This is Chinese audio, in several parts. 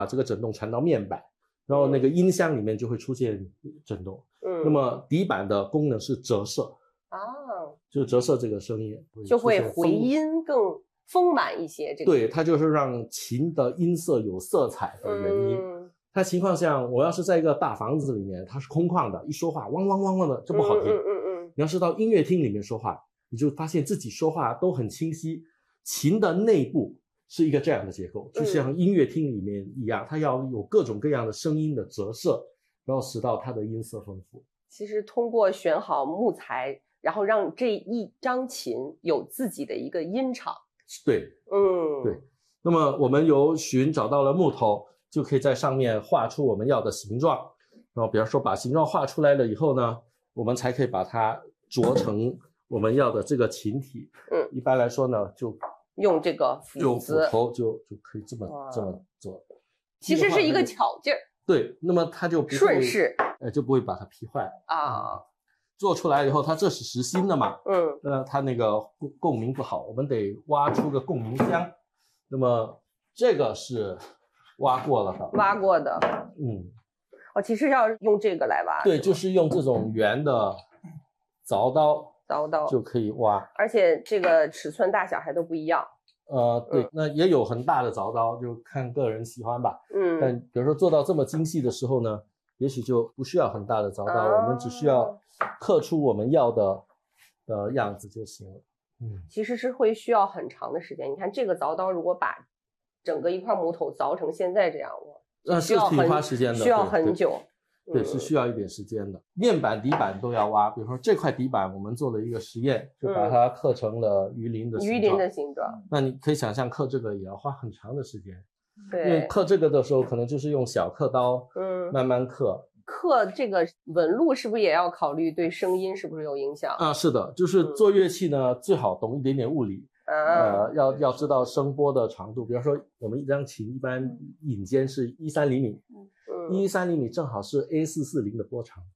把这个震动传到面板，然后那个音箱里面就会出现震动。那么底板的功能是折射就折射这个声音， 就会回音更丰满一些。 对，它就是让琴的音色有色彩的原因。它情况像我要是在一个大房子里面，它是空旷的，一说话汪汪汪汪的，这不好听。你要是到音乐厅里面说话，你就发现自己说话都很清晰。琴的内部是一个这样的结构，就像音乐厅里面一样，它要有各种各样的声音的折射，然后使到它的音色丰富。 其实通过选好木材，然后让这一张琴有自己的一个音场。 对，对。那么我们由寻找到了木头，就可以在上面画出我们要的形状。然后比方说把形状画出来了以后呢，我们才可以把它琢成我们要的这个琴体。一般来说呢，就用这个用斧头就可以这么做。 其实是一个巧劲儿。 对，那么它就不会顺势， 就不会把它劈坏做出来以后，它这是实心的嘛，它那个共鸣不好，我们得挖出个共鸣箱。那么这个是挖过了的， 其实要用这个来挖。 对，就是用这种圆的凿刀就可以挖， 而且这个尺寸大小还都不一样。 对，那也有很大的凿刀，就看个人喜欢吧。但比如说做到这么精细的时候呢，也许就不需要很大的凿刀，我们只需要刻出我们要的样子就行了。 其实是会需要很长的时间。你看这个凿刀，如果把整个一块木头凿成现在这样， 是挺花时间的， 需要很久。 对，是需要一点时间的。面板、底板都要挖，比如说这块底板，我们做了一个实验，就把它刻成了鱼鳞的形状。 那你可以想象刻这个也要花很长的时间。 对， 因为刻这个的时候，可能就是用小刻刀，慢慢刻。 刻这个纹路是不是也要考虑对声音是不是有影响？ 是的，就是做乐器呢，最好懂一点点物理。要知道声波的长度，比方说我们一张琴一般引尖是13厘米，13厘米正好是 A440的波长。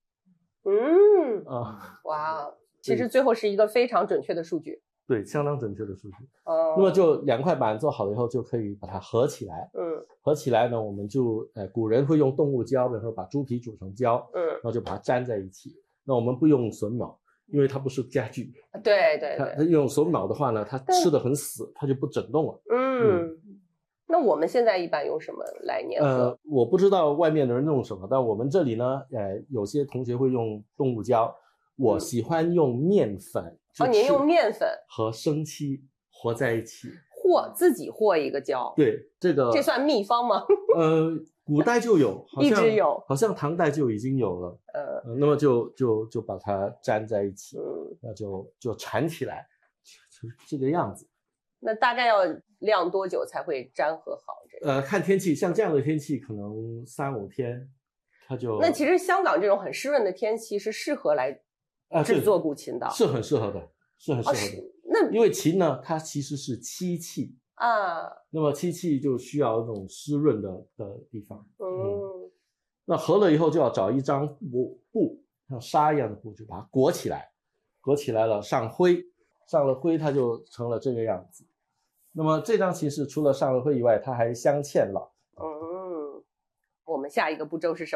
哇，其实最后是一个非常准确的数据。 对，相当准确的数据。那么就2块板做好了以后，就可以把它合起来。合起来呢，我们就古人会用动物胶，比如说把猪皮煮成胶，然后就把它粘在一起。那我们不用榫卯，因为它不是家具。 对， 它用榫卯的话呢，它吃得很死，它就不整动了。 那我们现在一般用什么来粘合？ 我不知道外面的人用什么，但我们这里呢，有些同学会用动物胶，我喜欢用面粉。 您用面粉和生漆和在一起， 自己和一个胶。 对，这算秘方吗？ 古代就有， 一直有， 好像唐代就已经有了。那么就把它粘在一起，那就缠起来，这个样子。 那大概要晾多久才会粘合好？ 看天气，像这样的天气可能3、5天，它就。 那其实香港这种很湿润的天气是适合来制作古琴的， 是很适合的，是很适合的。 那因为琴呢，它其实是漆器那么漆器就需要那种湿润的地方。那合了以后就要找一张布，像纱一样的布，就把它裹起来，裹起来了上灰，上了灰它就成了这个样子。那么这张琴是除了上了灰以外，它还镶嵌了。 我们下一个步骤是什么？